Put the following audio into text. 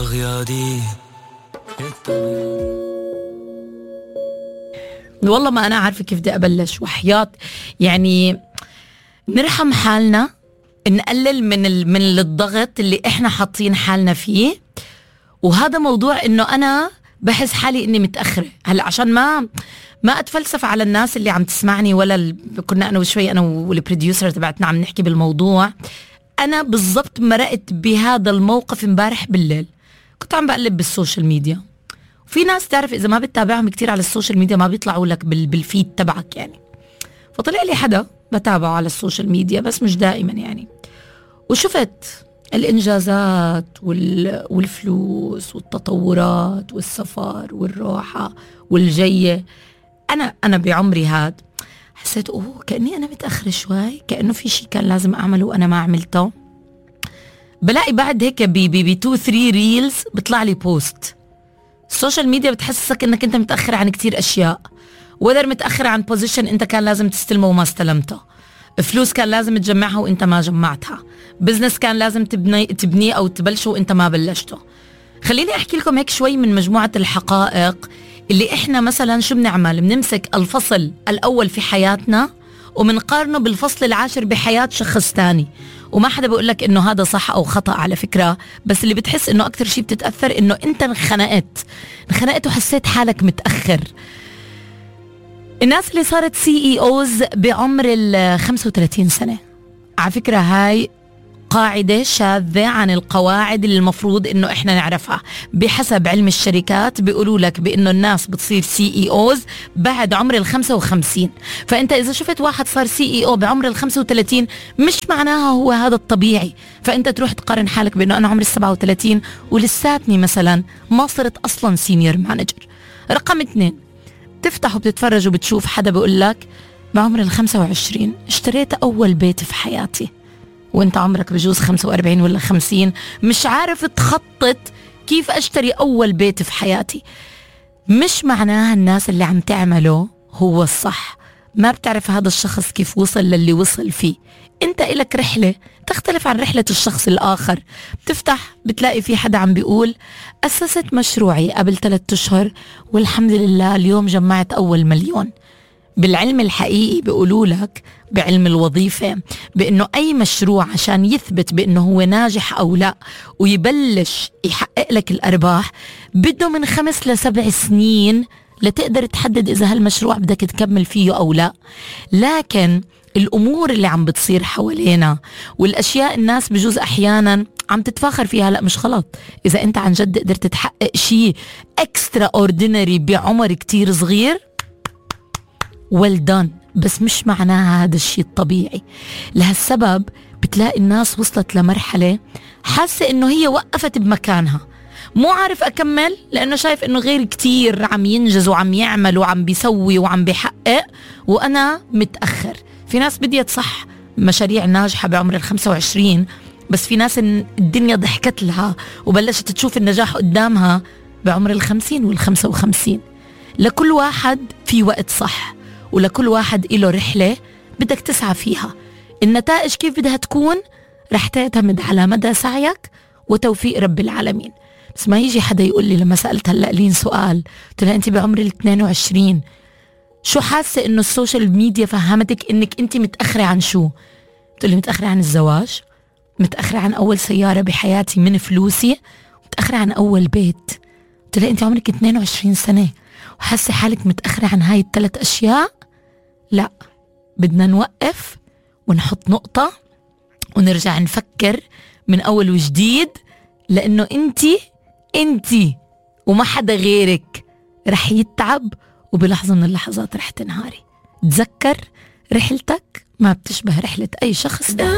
والله ما أنا عارفة كيف بدي أبلش وحياة. يعني نرحم حالنا، نقلل من الضغط اللي إحنا حاطين حالنا فيه. وهذا موضوع إنه أنا بحس حالي إني متأخرة هلا، عشان ما أتفلسف على الناس اللي عم تسمعني، ولا كنا أنا وشوي أنا والبروديوسر تبعتنا عم نحكي بالموضوع. أنا بالضبط مرقت بهذا الموقف امبارح بالليل. كنت عم بقلب بالسوشيال ميديا، وفي ناس تعرف إذا ما بتتابعهم كتير على السوشيال ميديا ما بيطلعوا لك بالفيد تبعك يعني. فطلع لي حدا بتابعه على السوشيال ميديا بس مش دائما يعني، وشفت الإنجازات والفلوس والتطورات والسفر والراحة والجية. أنا بعمري هاد حسيت كأني أنا متأخرة شوي، كأنه في شيء كان لازم أعمله وأنا ما عملته. بلاقي بعد هيك ب 2-3 ريلز بطلع لي بوست. السوشيال ميديا بتحسسك انك انت متأخر عن كتير اشياء، وذر متأخر عن بوزيشن انت كان لازم تستلمه وما استلمته، فلوس كان لازم تجمعها وانت ما جمعتها، بزنس كان لازم تبنيه او تبلشه وانت ما بلشته. خليني احكي لكم هيك شوي من مجموعة الحقائق اللي احنا مثلا شو بنعمل. بنمسك الفصل الاول في حياتنا ومنقارنه بالفصل العاشر بحياة شخص تاني، وما حدا بيقول لك انه هذا صح او خطأ على فكرة، بس اللي بتحس انه اكتر شيء بتتأثر انه انت انخنقت وحسيت حالك متأخر. الناس اللي صارت CEOs بعمر 35 سنة، على فكرة هاي قاعدة شاذة عن القواعد اللي المفروض انه احنا نعرفها. بحسب علم الشركات بيقولوا لك بانه الناس بتصير CEOs بعد عمر 55. فانت اذا شفت واحد صار CEO بعمر 35 مش معناها هو هذا الطبيعي، فانت تروح تقارن حالك بانه انا عمري 37 ولساتني مثلا ما صرت اصلا سينيور مانجر. رقم 2، تفتح وبتتفرج وبتشوف حدا بيقول لك بعمر 25 اشتريت اول بيت في حياتي، وانت عمرك بجوز 45 ولا 50 مش عارف تخطط كيف اشتري اول بيت في حياتي. مش معناها الناس اللي عم تعمله هو الصح، ما بتعرف هذا الشخص كيف وصل للي وصل فيه. انت إلك رحلة تختلف عن رحلة الشخص الآخر. بتفتح بتلاقي في حدا عم بيقول أسست مشروعي قبل 3 أشهر والحمد لله اليوم جمعت أول 1,000,000. بالعلم الحقيقي بيقولوا لك بعلم الوظيفة بأنه أي مشروع عشان يثبت بأنه هو ناجح أو لا ويبلش يحقق لك الأرباح بده من 5 ل7 سنين لتقدر تحدد إذا هالمشروع بدك تكمل فيه أو لا. لكن الأمور اللي عم بتصير حوالينا والأشياء الناس بجوز أحيانا عم تتفاخر فيها، لا مش غلط. إذا أنت عن جد قدرت تحقق شيء extra ordinary بعمر كتير صغير well done، بس مش معناها هذا الشيء الطبيعي. لهالسبب بتلاقي الناس وصلت لمرحلة حاسة إنه هي وقفت بمكانها، مو عارف أكمل لأنه شايف إنه غير كتير عم ينجز وعم يعمل وعم بيسوي وعم بيحقق وأنا متأخر. في ناس بديت صح مشاريع ناجحة بعمر 25، بس في ناس الدنيا ضحكت لها وبلشت تشوف النجاح قدامها بعمر 50 وال55. لكل واحد في وقت صح، ولكل واحد إله رحلة بدك تسعى فيها. النتائج كيف بدها تكون رح تعتمد على مدى سعيك وتوفيق رب العالمين. بس ما يجي حدا يقول لي لما سألت هلأ لين سؤال قلت لها أنت بعمر 22 شو حاسة إنه السوشيال ميديا فهمتك إنك أنت متأخرة عن شو؟ قلت لي متأخرة عن الزواج، متأخرة عن أول سيارة بحياتي من فلوسي، متأخرة عن أول بيت. قلت لها أنت عمرك 22 سنة وحاسة حالك متأخرة عن هاي ال3 أشياء؟ لا، بدنا نوقف ونحط نقطة ونرجع نفكر من أول وجديد، لأنه أنتي وما حدا غيرك رح يتعب وبلحظة من اللحظات رح تنهاري. تذكر رحلتك ما بتشبه رحلة أي شخص ده.